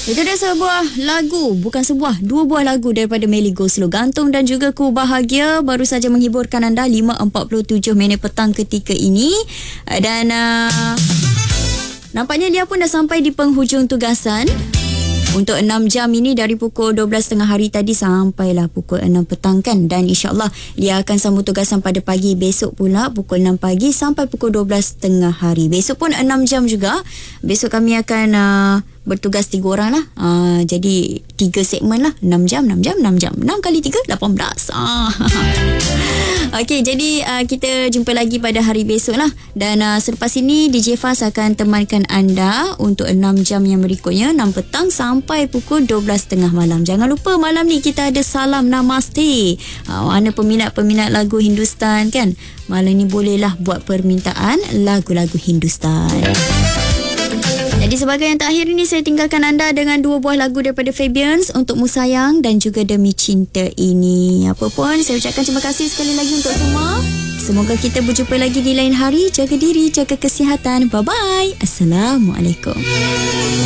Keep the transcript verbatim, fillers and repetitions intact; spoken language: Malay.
Itu dia sebuah lagu, bukan sebuah, dua buah lagu daripada Melly Goeslaw, Gantung dan juga Ku Bahagia, baru saja menghiburkan anda lima empat puluh tujuh minit petang ketika ini. Dan uh, nampaknya dia pun dah sampai di penghujung tugasan untuk enam jam ini, dari pukul dua belas tiga puluh hari tadi sampailah pukul enam petang kan. Dan insyaAllah dia akan sambung tugasan pada pagi besok pula pukul enam pagi sampai pukul dua belas tiga puluh hari. Besok pun enam jam juga. Besok kami akan uh, bertugas tiga orang lah. Uh, jadi tiga segmen lah. enam jam, enam jam, enam jam. enam kali tiga, lapan belas. Ah. Okey, jadi uh, kita jumpa lagi pada hari besok lah. Dan uh, selepas ini D J Faz akan temankan anda untuk enam jam yang berikutnya, enam petang sampai pukul dua belas tiga puluh malam. Jangan lupa malam ni kita ada Salam Namaste. Uh, mana peminat-peminat lagu Hindustan kan, malam ni bolehlah buat permintaan lagu-lagu Hindustan. Jadi sebagai yang terakhir ini, saya tinggalkan anda dengan dua buah lagu daripada Fabians, Untukmu Sayang dan juga Demi Cinta Ini. Apa pun, saya ucapkan terima kasih sekali lagi untuk semua. Semoga kita berjumpa lagi di lain hari. Jaga diri, jaga kesihatan. Bye-bye. Assalamualaikum.